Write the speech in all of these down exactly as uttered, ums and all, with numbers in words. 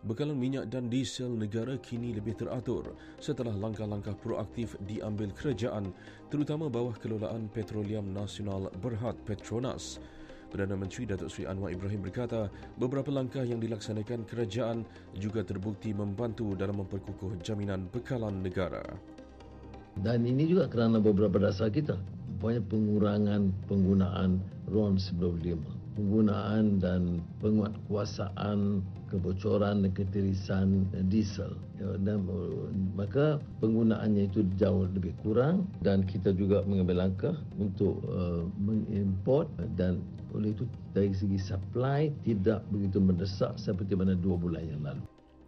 Bekalan minyak dan diesel negara kini lebih teratur setelah langkah-langkah proaktif diambil kerajaan, terutama bawah kelolaan Petroleum Nasional Berhad Petronas. Perdana Menteri Datuk Seri Anwar Ibrahim berkata beberapa langkah yang dilaksanakan kerajaan juga terbukti membantu dalam memperkukuh jaminan bekalan negara. Dan ini juga kerana beberapa dasar kita. Banyak pengurangan penggunaan R O N sembilan puluh lima. Penggunaan dan penguatkuasaan kebocoran dan ketirisan diesel. Dan maka penggunaannya itu jauh lebih kurang dan kita juga mengambil langkah untuk uh, mengimport dan oleh itu dari segi supply tidak begitu mendesak seperti mana dua bulan yang lalu.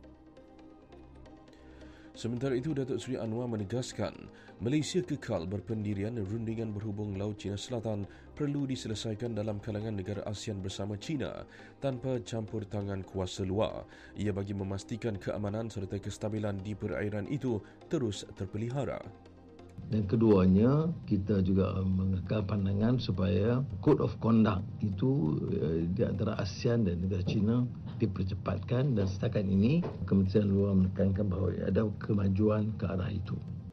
Sementara itu, Datuk Seri Anwar menegaskan Malaysia kekal berpendirian rundingan berhubung Laut Cina Selatan perlu diselesaikan dalam kalangan negara ASEAN bersama China tanpa campur tangan kuasa luar. Ia bagi memastikan keamanan serta kestabilan di perairan itu terus terpelihara. Dan keduanya, kita juga mengekal pandangan supaya Code of Conduct itu di antara ASEAN dan negara China dipercepatkan dan setakat ini Kementerian Luar menekankan bahawa ada kemajuan ke arah itu.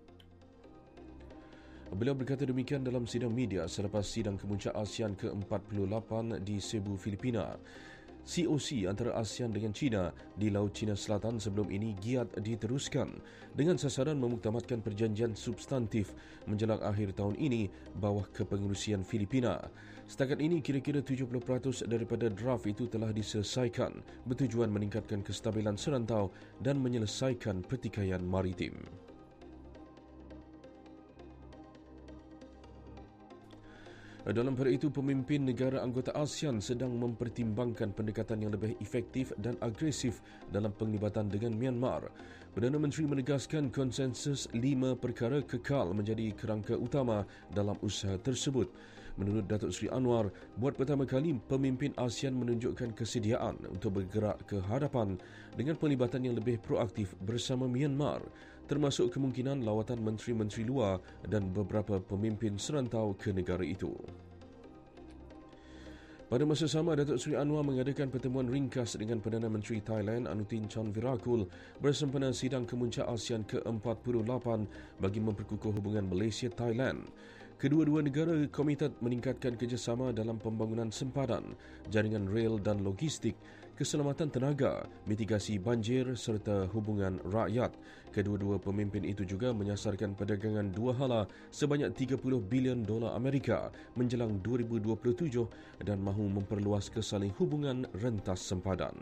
Beliau berkata demikian dalam sidang media selepas sidang kemuncak ASEAN ke empat puluh lapan di Cebu, Filipina. C O C antara ASEAN dengan China di Laut Cina Selatan sebelum ini giat diteruskan dengan sasaran memuktamadkan perjanjian substantif menjelang akhir tahun ini bawah kepengerusian Filipina. Setakat ini kira-kira tujuh puluh peratus daripada draft itu telah diselesaikan bertujuan meningkatkan kestabilan serantau dan menyelesaikan pertikaian maritim. Dalam pada itu, pemimpin negara anggota ASEAN sedang mempertimbangkan pendekatan yang lebih efektif dan agresif dalam penglibatan dengan Myanmar. Perdana Menteri menegaskan konsensus lima perkara kekal menjadi kerangka utama dalam usaha tersebut. Menurut Datuk Seri Anwar, buat pertama kali pemimpin ASEAN menunjukkan kesediaan untuk bergerak ke hadapan dengan pelibatan yang lebih proaktif bersama Myanmar, termasuk kemungkinan lawatan menteri-menteri luar dan beberapa pemimpin serantau ke negara itu. Pada masa sama, Datuk Seri Anwar mengadakan pertemuan ringkas dengan Perdana Menteri Thailand Anutin Chanvirakul bersempena sidang kemuncak ASEAN ke empat puluh lapan bagi memperkukuh hubungan Malaysia-Thailand. Kedua-dua negara komited meningkatkan kerjasama dalam pembangunan sempadan, jaringan rel dan logistik, keselamatan tenaga, mitigasi banjir serta hubungan rakyat. Kedua-dua pemimpin itu juga menyasarkan perdagangan dua hala sebanyak tiga puluh bilion dolar Amerika menjelang dua ribu dua puluh tujuh dan mahu memperluas kesaling hubungan rentas sempadan.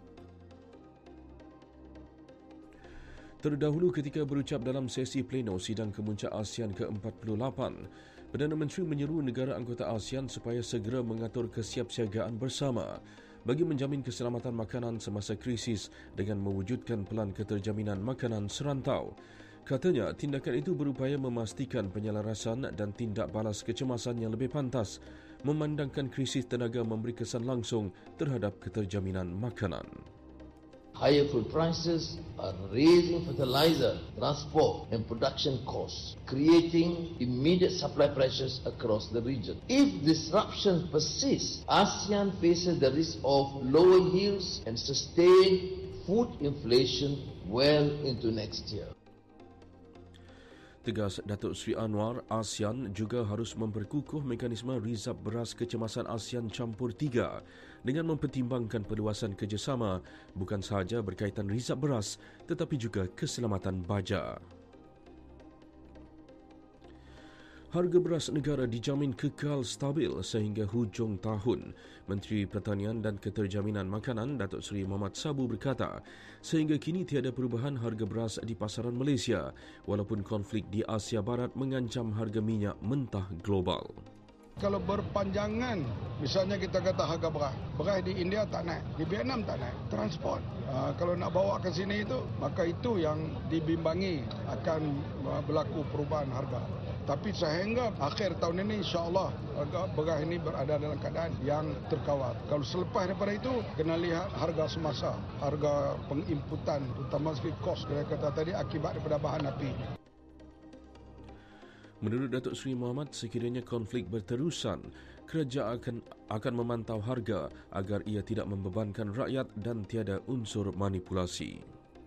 Terdahulu ketika berucap dalam sesi pleno sidang kemuncak ASEAN ke empat puluh lapan, Perdana Menteri menyeru negara anggota ASEAN supaya segera mengatur kesiapsiagaan bersama bagi menjamin keselamatan makanan semasa krisis dengan mewujudkan pelan keterjaminan makanan serantau. Katanya, tindakan itu berupaya memastikan penyelarasan dan tindak balas kecemasan yang lebih pantas, memandangkan krisis tenaga memberi kesan langsung terhadap keterjaminan makanan. Higher food prices are raising fertilizer, transport and production costs, creating immediate supply pressures across the region. If disruption persists, ASEAN faces the risk of lower yields and sustained food inflation well into next year. Tegas Datuk Seri Anwar, ASEAN juga harus memperkukuh mekanisme rizab beras kecemasan ASEAN campur tiga dengan mempertimbangkan perluasan kerjasama bukan sahaja berkaitan rizab beras tetapi juga keselamatan baja. Harga beras negara dijamin kekal stabil sehingga hujung tahun. Menteri Pertanian dan Keterjaminan Makanan Datuk Seri Mohamad Sabu berkata, sehingga kini tiada perubahan harga beras di pasaran Malaysia walaupun konflik di Asia Barat mengancam harga minyak mentah global. Kalau berpanjangan, misalnya kita kata harga beras, beras di India tak naik, di Vietnam tak naik, transport. Uh, kalau nak bawa ke sini itu, maka itu yang dibimbangi akan uh, berlaku perubahan harga. Tapi sehingga akhir tahun ini insya-Allah harga beras ini berada dalam keadaan yang terkawal. Kalau selepas daripada itu kena lihat harga semasa, harga penginputan terutama sekali kos kita kata tadi akibat daripada bahan api. Menurut Datuk Seri Mohamad, sekiranya konflik berterusan, kerajaan akan, akan memantau harga agar ia tidak membebankan rakyat dan tiada unsur manipulasi.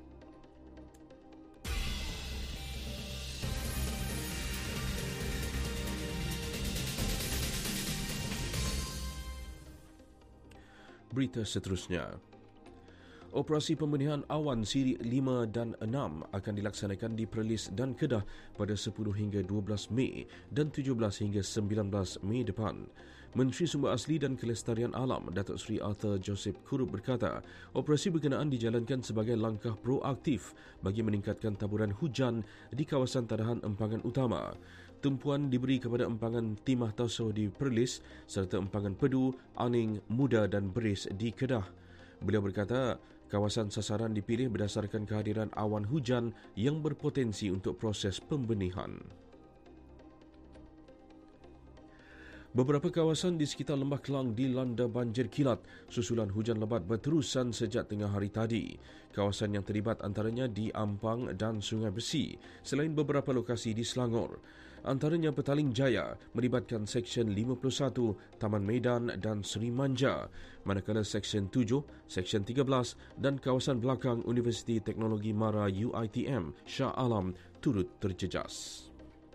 Berita seterusnya. Operasi pembenihan awan siri lima dan enam akan dilaksanakan di Perlis dan Kedah pada sepuluh hingga dua belas Mei dan tujuh belas hingga sembilan belas Mei depan. Menteri Sumber Asli dan Kelestarian Alam Datuk Seri Arthur Joseph Kurup berkata, operasi berkenaan dijalankan sebagai langkah proaktif bagi meningkatkan taburan hujan di kawasan tadahan empangan utama. Tumpuan diberi kepada empangan Timah Tausuh di Perlis serta empangan Pedu, Aning, Muda dan Beris di Kedah. Beliau berkata, kawasan sasaran dipilih berdasarkan kehadiran awan hujan yang berpotensi untuk proses pembenihan. Beberapa kawasan di sekitar Lembah Kelang dilanda banjir kilat susulan hujan lebat berterusan sejak tengah hari tadi. Kawasan yang terlibat antaranya di Ampang dan Sungai Besi, selain beberapa lokasi di Selangor. Antaranya Petaling Jaya melibatkan Seksyen lima puluh satu, Taman Medan dan Seri Manja, manakala Seksyen tujuh, Seksyen tiga belas dan kawasan belakang Universiti Teknologi Mara U I T M Shah Alam turut terjejas.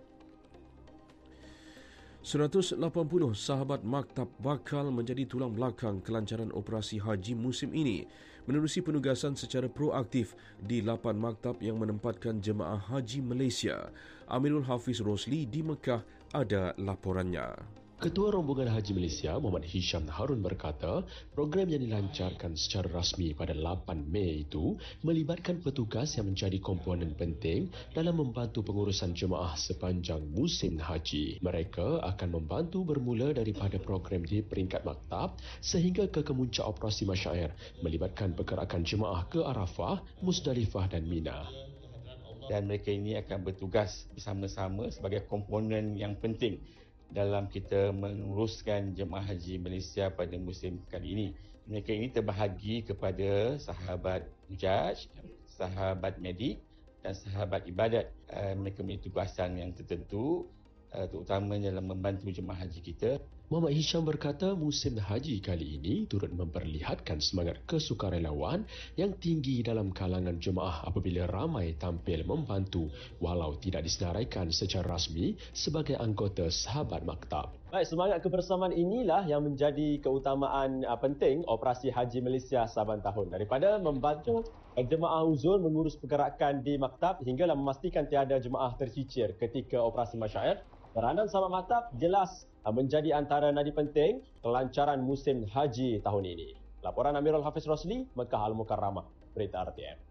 seratus lapan puluh sahabat maktab bakal menjadi tulang belakang kelancaran operasi haji musim ini menerusi penugasan secara proaktif di lapan maktab yang menempatkan jemaah haji Malaysia. Amirul Hafiz Rosli di Mekah ada laporannya. Ketua Rombongan Haji Malaysia, Muhammad Hisham Harun berkata, program yang dilancarkan secara rasmi pada lapan Mei itu melibatkan petugas yang menjadi komponen penting dalam membantu pengurusan jemaah sepanjang musim haji. Mereka akan membantu bermula daripada program di peringkat maktab sehingga ke kemuncak operasi masyair, melibatkan pergerakan jemaah ke Arafah, Musdalifah dan Mina. Dan mereka ini akan bertugas bersama-sama sebagai komponen yang penting dalam kita menguruskan jemaah haji Malaysia pada musim kali ini. Mereka ini terbahagi kepada sahabat jaj, sahabat medik dan sahabat ibadat. Mereka memiliki tugasan yang tertentu, terutamanya dalam membantu jemaah haji kita. Muhammad Hisham berkata musim haji kali ini turut memperlihatkan semangat kesukarelawan yang tinggi dalam kalangan jemaah apabila ramai tampil membantu walau tidak disenaraikan secara rasmi sebagai anggota sahabat maktab. Baik, semangat kebersamaan inilah yang menjadi keutamaan uh, penting operasi Haji Malaysia saban tahun. Daripada membantu jemaah uzur mengurus pergerakan di maktab hinggalah memastikan tiada jemaah tercicir ketika operasi masyair. Peranan sahabat maktab jelas menjadi antara nadi penting kelancaran musim haji tahun ini. Laporan Amirul Hafiz Rosli, Mekah Al-Mukarramah, Berita R T M.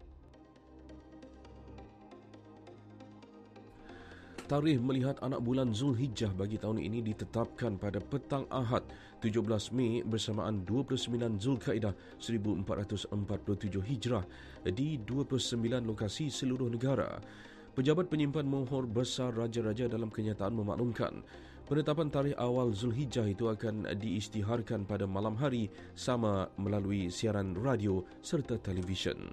Tarikh melihat anak bulan Zulhijjah bagi tahun ini ditetapkan pada petang Ahad tujuh belas Mei bersamaan dua puluh sembilan Zulkaidah seribu empat ratus empat puluh tujuh Hijrah di dua puluh sembilan lokasi seluruh negara. Pejabat penyimpan mohor besar raja-raja dalam kenyataan memaklumkan penetapan tarikh awal Zulhijjah itu akan diisytiharkan pada malam hari sama melalui siaran radio serta televisyen.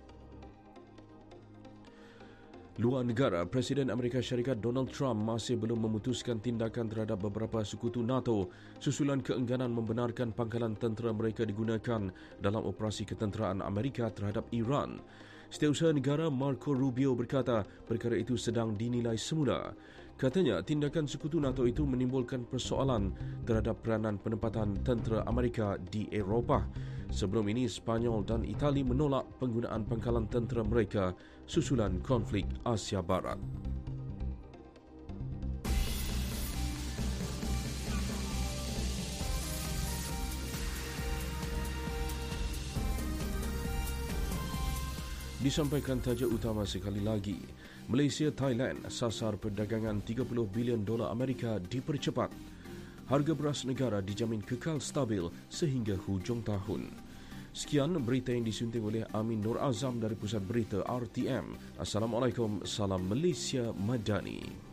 Luar negara, Presiden Amerika Syarikat Donald Trump masih belum memutuskan tindakan terhadap beberapa sekutu NATO susulan keengganan membenarkan pangkalan tentera mereka digunakan dalam operasi ketenteraan Amerika terhadap Iran. Setiausaha Negara Marco Rubio berkata perkara itu sedang dinilai semula. Katanya tindakan sekutu NATO itu menimbulkan persoalan terhadap peranan penempatan tentera Amerika di Eropah. Sebelum ini, Spanyol dan Itali menolak penggunaan pangkalan tentera mereka susulan konflik Asia Barat. Disampaikan tajuk utama sekali lagi. Malaysia Thailand sasar perdagangan tiga puluh bilion dolar Amerika dipercepat. Harga beras negara dijamin kekal stabil sehingga hujung tahun. Sekian berita yang disunting oleh Amin Nur Azam dari Pusat Berita R T M. Assalamualaikum, salam Malaysia Madani.